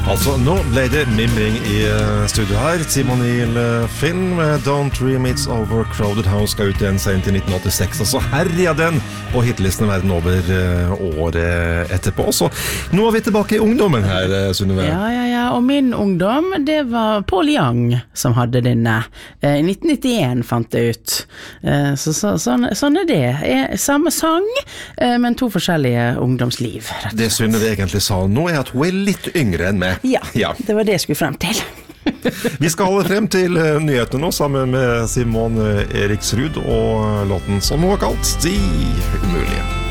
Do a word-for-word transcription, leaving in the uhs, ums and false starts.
Altså, nå ble det mimring i studio her. Simon Neil Finn med Don't Dream It's Over. Crowded House skal ut igjen sent i nitten åttiseks, og så herja den på hitlistene verden over året etterpå. Så nå er vi tilbake i ungdommen her, Sunnive. Ja, ja, ja, og min ungdom, det var Paul Young som hadde denne. I nitten nittien fant det ut. Så, så sånn, sånn er det. Samme sang, men to forskjellige ungdomsliv. Det Sunnive egentlig sa nå er at hun er litt yngre enn meg. Ja, ja, det var det jeg skulle frem til. Vi skal holde frem til nyhetene nå sammen med Simon Eriksrud og låten som hun har kalt De Umulige.